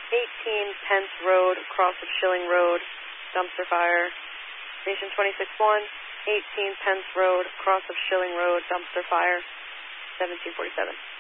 18 Pence Road, cross of Schilling Road, dumpster fire. Station 26-1, 18 Pence Road, cross of Schilling Road, dumpster fire, 1747.